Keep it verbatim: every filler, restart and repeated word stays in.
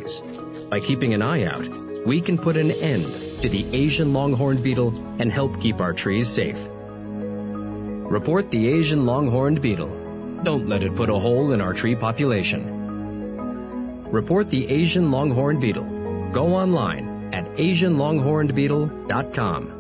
trees. By keeping an eye out, we can put an end to the Asian longhorned beetle and help keep our trees safe. Report the Asian longhorned beetle. Don't let it put a hole in our tree population. Report the Asian longhorned beetle. Go online at asian longhorned beetle dot com.